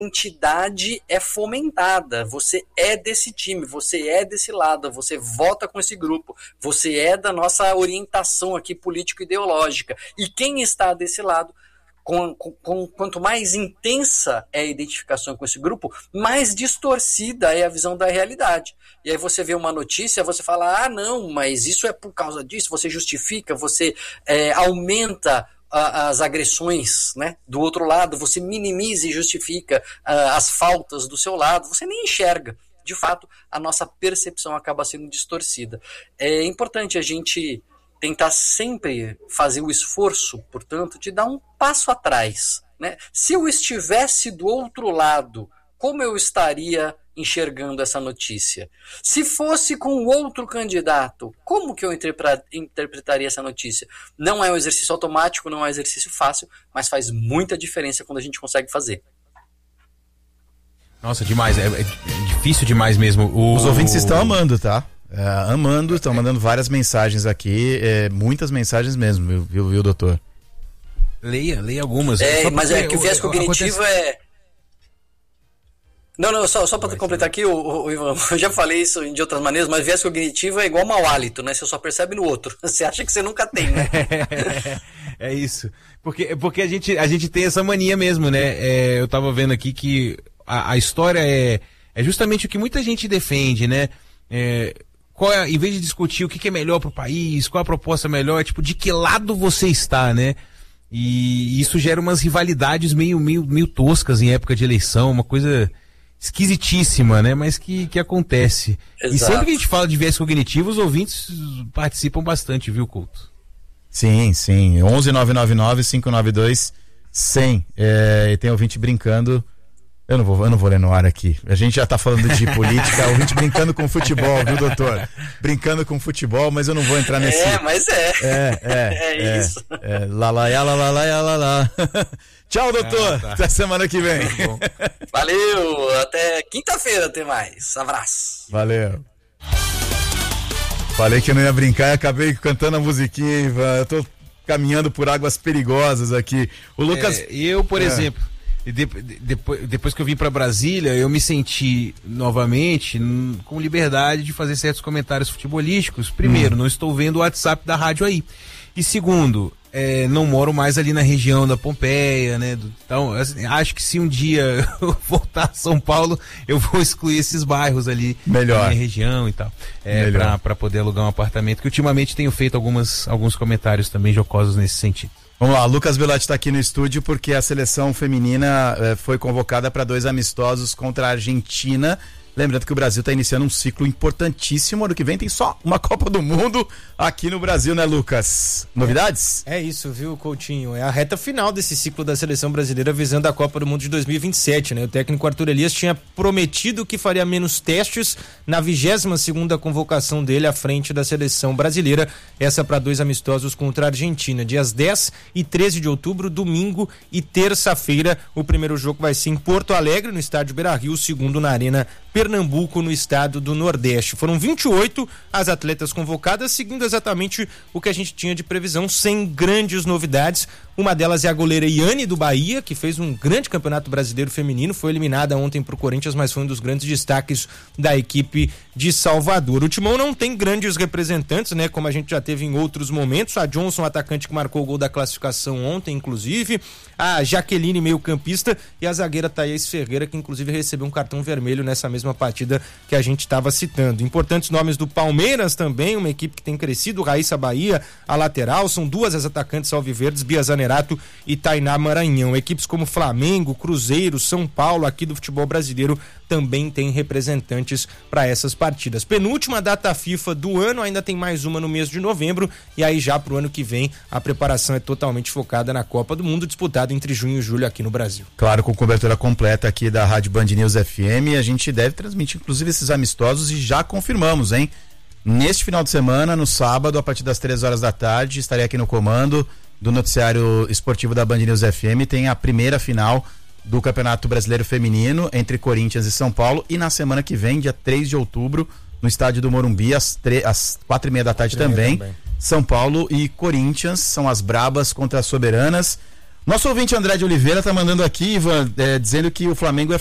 identidade é fomentada, você é desse time, você é desse lado, você vota com esse grupo, você é da nossa orientação aqui político-ideológica, e quem está desse lado, quanto mais intensa é a identificação com esse grupo, mais distorcida é a visão da realidade. E aí você vê uma notícia, você fala, não, mas isso é por causa disso, você justifica, você aumenta as agressões, né, do outro lado, você minimiza e justifica as faltas do seu lado, você nem enxerga. De fato, a nossa percepção acaba sendo distorcida. É importante a gente tentar sempre fazer o esforço, portanto, de dar um passo atrás, né? Se eu estivesse do outro lado, como eu estaria enxergando essa notícia? Se fosse com outro candidato, como que eu interpretaria essa notícia? Não é um exercício automático, não é um exercício fácil, mas faz muita diferença quando a gente consegue fazer. Nossa, demais, é difícil demais mesmo. Os ouvintes estão amando, tá? Amando, estão mandando várias mensagens aqui, muitas mensagens mesmo, viu, doutor? Leia algumas. Mas é que o viés cognitivo Não, só para completar aqui, eu já falei isso de outras maneiras, mas viés cognitivo é igual mau hálito, né? Você só percebe no outro. Você acha que você nunca tem, né? É isso. Porque a gente tem essa mania mesmo, né? Eu tava vendo aqui que a história é justamente o que muita gente defende, né? Em vez de discutir o que é melhor pro país, qual a proposta melhor, tipo, de que lado você está, né? E isso gera umas rivalidades meio toscas em época de eleição, uma coisa esquisitíssima, né? Mas que acontece. Exato. E sempre que a gente fala de viés cognitivo, os ouvintes participam bastante, viu, Couto? Sim. 11-999-592-100. E tem ouvinte brincando. Eu não vou ler no ar aqui. A gente já tá falando de política, ouvinte brincando com futebol, viu, doutor? Brincando com futebol, mas eu não vou entrar nesse... É isso. Lá. Tchau, doutor. Até semana que vem. Valeu. Até quinta-feira, até mais. Abraço. Valeu. Falei que eu não ia brincar e acabei cantando a musiquinha, Ivan. Eu tô caminhando por águas perigosas aqui. O Lucas... eu, por exemplo... Depois que eu vim para Brasília, eu me senti novamente com liberdade de fazer certos comentários futebolísticos. Primeiro, não estou vendo o WhatsApp da rádio aí. E segundo, não moro mais ali na região da Pompeia, né? Então, assim, acho que se um dia eu voltar a São Paulo, eu vou excluir esses bairros ali da minha região e tal. Para poder alugar um apartamento, que ultimamente tenho feito alguns comentários também jocosos nesse sentido. Vamos lá, Lucas Bellotti está aqui no estúdio porque a seleção feminina foi convocada para 2 amistosos contra a Argentina. Lembrando que o Brasil está iniciando um ciclo importantíssimo. Ano que vem tem só uma Copa do Mundo aqui no Brasil, né, Lucas? Novidades? É isso, viu, Coutinho? É a reta final desse ciclo da seleção brasileira visando a Copa do Mundo de 2027, né? O técnico Arthur Elias tinha prometido que faria menos testes na 22ª convocação dele à frente da seleção brasileira. Essa para 2 amistosos contra a Argentina, dias 10 e 13 de outubro, domingo e terça-feira. O primeiro jogo vai ser em Porto Alegre, no estádio Beira-Rio, o segundo na Arena Pernambuco, no estado do Nordeste. Foram 28 as atletas convocadas, seguindo exatamente o que a gente tinha de previsão, sem grandes novidades. Uma delas é a goleira Iane do Bahia, que fez um grande campeonato brasileiro feminino, foi eliminada ontem pro Corinthians, mas foi um dos grandes destaques da equipe de Salvador. O Timão não tem grandes representantes, né, como a gente já teve em outros momentos. A Johnson, atacante que marcou o gol da classificação ontem, inclusive. A Jaqueline, meio-campista, e a zagueira Thaís Ferreira, que inclusive recebeu um cartão vermelho nessa mesma partida que a gente estava citando. Importantes nomes do Palmeiras também, uma equipe que tem crescido. Raíssa Bahia, a lateral, são 2 as atacantes alviverdes, Bia Zanerato e Tainá Maranhão. Equipes como Flamengo, Cruzeiro, São Paulo, aqui do futebol brasileiro, também tem representantes para essas partidas. Penúltima data FIFA do ano, ainda tem mais uma no mês de novembro, e aí já pro ano que vem a preparação é totalmente focada na Copa do Mundo, disputada entre junho e julho aqui no Brasil. Claro, com cobertura completa aqui da Rádio Band News FM, a gente deve transmitir inclusive esses amistosos e já confirmamos, hein? Neste final de semana, no sábado, a partir das 3 horas da tarde, estarei aqui no comando do noticiário esportivo da Band News FM, tem a primeira final do Campeonato Brasileiro Feminino entre Corinthians e São Paulo, e na semana que vem, dia 3 de outubro, no estádio do Morumbi, às 4:30 da tarde também, São Paulo e Corinthians, são as brabas contra as soberanas. Nosso ouvinte André de Oliveira tá mandando aqui, Ivan, dizendo que o Flamengo é